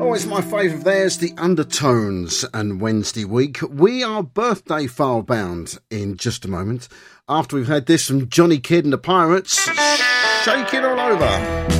Always my favourite. There's the Undertones and Wednesday Week. We are birthday file bound in just a moment. After we've had this from Johnny Kidd and the Pirates, Shake It All Over.